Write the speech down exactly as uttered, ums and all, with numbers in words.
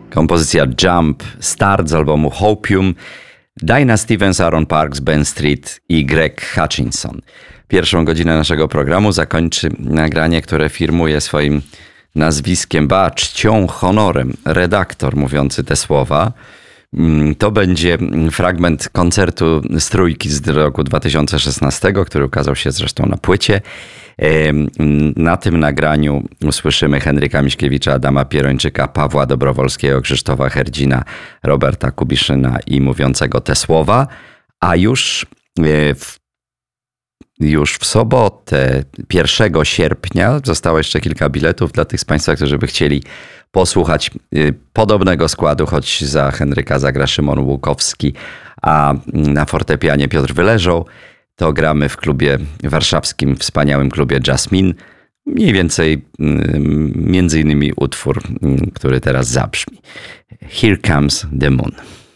Kompozycja Jump, Start z albumu Hopium, Dinah Stevens, Aaron Parks, Ben Street i Greg Hutchinson. Pierwszą godzinę naszego programu zakończy nagranie, które firmuje swoim nazwiskiem, ba, czcią, honorem, redaktor mówiący te słowa. To będzie fragment koncertu z Trójki z roku dwa tysiące szesnastego, który ukazał się zresztą na płycie. Na tym nagraniu usłyszymy Henryka Miśkiewicza, Adama Pierończyka, Pawła Dobrowolskiego, Krzysztofa Herdzina, Roberta Kubiszyna i mówiącego te słowa. A już w, już w sobotę, pierwszego sierpnia, zostało jeszcze kilka biletów dla tych z Państwa, którzy by chcieli posłuchać podobnego składu, choć za Henryka zagra Szymon Łukowski, a na fortepianie Piotr Wyleżał. To gramy w klubie warszawskim, wspaniałym klubie Jasmine. Mniej więcej między innymi utwór, który teraz zabrzmi. Here Comes the Moon.